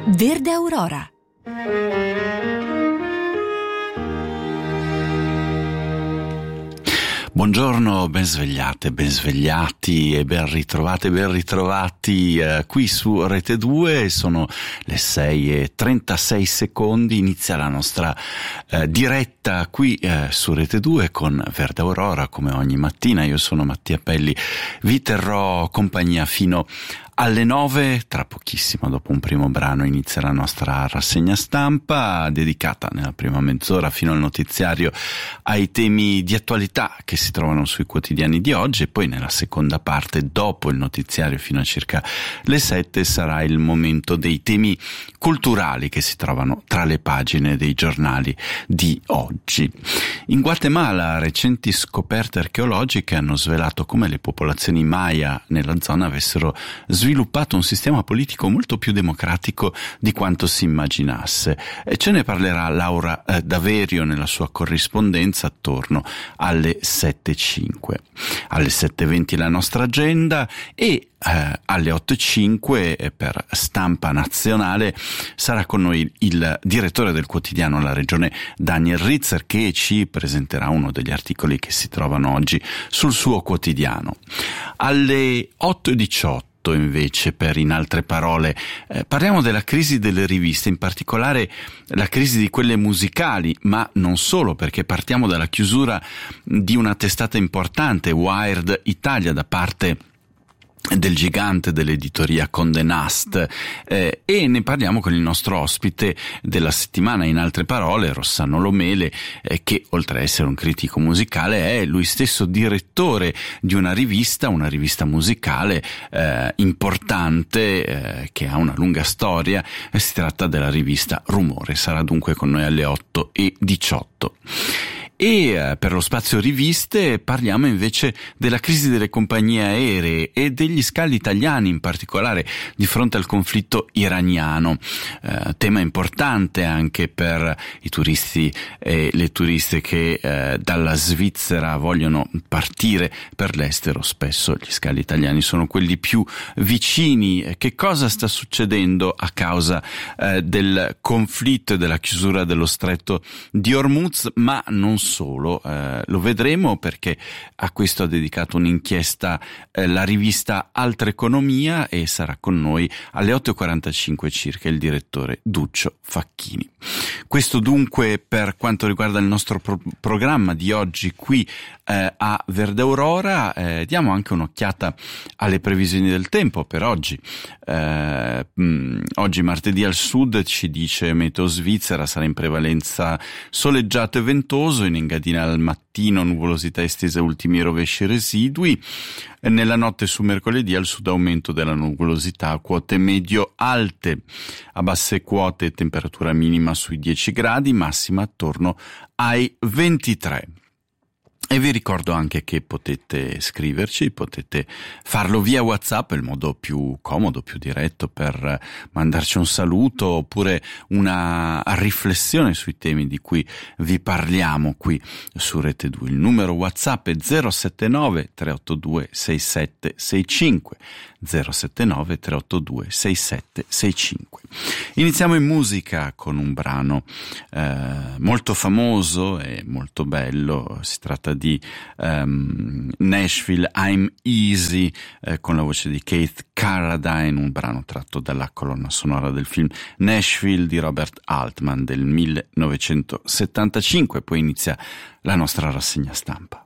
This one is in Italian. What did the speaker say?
Verde Aurora. Buongiorno, ben svegliate, ben svegliati e ben ritrovati qui su Rete 2. Sono le 6:36 secondi, inizia la nostra diretta qui su Rete 2 con Verde Aurora come ogni mattina. Io sono Mattia Pelli, vi terrò compagnia fino alle 9, tra pochissimo, dopo un primo brano, inizia la nostra rassegna stampa dedicata nella prima mezz'ora fino al notiziario ai temi di attualità che si trovano sui quotidiani di oggi, e poi nella seconda parte, dopo il notiziario fino a circa le 7, sarà il momento dei temi culturali che si trovano tra le pagine dei giornali di oggi. In Guatemala recenti scoperte archeologiche hanno svelato come le popolazioni Maya nella zona avessero sviluppato un sistema politico molto più democratico di quanto si immaginasse. E ce ne parlerà Laura Daverio nella sua corrispondenza attorno alle 7:05. Alle 7:20 la nostra agenda e alle 8:05 per Stampa Nazionale sarà con noi il direttore del quotidiano La Regione, Daniel Ritzer, che ci presenterà uno degli articoli che si trovano oggi sul suo quotidiano. Alle 8:18 invece, per In altre parole, parliamo della crisi delle riviste, in particolare la crisi di quelle musicali, ma non solo, perché partiamo dalla chiusura di una testata importante, Wired Italia, da parte del gigante dell'editoria Condé Nast, e ne parliamo con il nostro ospite della settimana, in altre parole, Rossano Lomele, che oltre a essere un critico musicale è lui stesso direttore di una rivista musicale importante, che ha una lunga storia. Si tratta della rivista Rumore. Sarà dunque con noi alle 8:18. E per lo spazio riviste parliamo invece della crisi delle compagnie aeree e degli scali italiani, in particolare di fronte al conflitto iraniano, tema importante anche per i turisti e le turiste che dalla Svizzera vogliono partire per l'estero. Spesso gli scali italiani sono quelli più vicini. Che cosa sta succedendo a causa del conflitto e della chiusura dello stretto di Hormuz? Ma non solo, lo vedremo, perché a questo ha dedicato un'inchiesta la rivista Altra Economia, e sarà con noi alle 8:45 circa il direttore Duccio Facchini. Questo dunque per quanto riguarda il nostro programma di oggi qui a Verde Aurora. Diamo anche un'occhiata alle previsioni del tempo per oggi. Oggi martedì al sud, ci dice Meteo Svizzera, sarà in prevalenza soleggiato e ventoso, in Engadina al mattino nuvolosità estesa e ultimi rovesci residui. Nella notte su mercoledì al sud aumento della nuvolosità a quote medio-alte, a basse quote temperatura minima sui 10 gradi, massima attorno ai 23. E vi ricordo anche che potete scriverci, potete farlo via WhatsApp, è il modo più comodo, più diretto per mandarci un saluto oppure una riflessione sui temi di cui vi parliamo qui su Rete 2. Il numero WhatsApp è 079 382 6765, 079 382 6765. Iniziamo in musica con un brano molto famoso e molto bello. Si tratta di Nashville, I'm Easy, con la voce di Keith Carradine, un brano tratto dalla colonna sonora del film Nashville di Robert Altman del 1975. Poi inizia la nostra rassegna stampa.